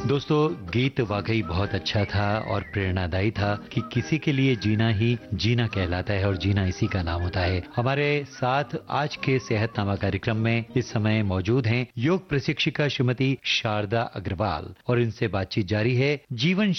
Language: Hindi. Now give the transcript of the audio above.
दोस्तों, गीत वाकई बहुत अच्छा था और प्रेरणादायी था कि किसी के लिए जीना ही जीना कहलाता है और जीना इसी का नाम होता है। हमारे साथ आज के सेहतनामा कार्यक्रम में इस समय मौजूद हैं योग प्रशिक्षिका श्रीमती शारदा अग्रवाल और इनसे बातचीत जारी है। जीवन